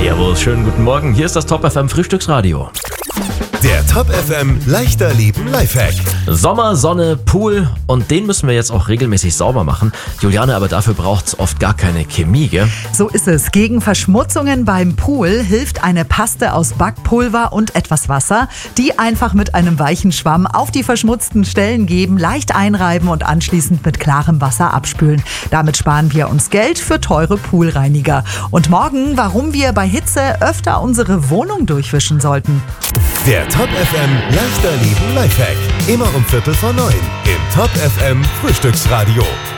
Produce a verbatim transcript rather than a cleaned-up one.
Servus, schönen guten Morgen. Hier ist das Top F M Frühstücksradio. Der Top F M leichter Leben Lifehack. Sommer, Sonne, Pool und den müssen wir jetzt auch regelmäßig sauber machen. Juliane, aber dafür braucht's oft gar keine Chemie, gell? So ist es. Gegen Verschmutzungen beim Pool hilft eine Paste aus Backpulver und etwas Wasser. Die einfach mit einem weichen Schwamm auf die verschmutzten Stellen geben, leicht einreiben und anschließend mit klarem Wasser abspülen. Damit sparen wir uns Geld für teure Poolreiniger. Und morgen, warum wir bei Hitze öfter unsere Wohnung durchwischen sollten. Der Top F M leichter Leben Lifehack. Immer um Viertel vor neun im Top F M Frühstücksradio.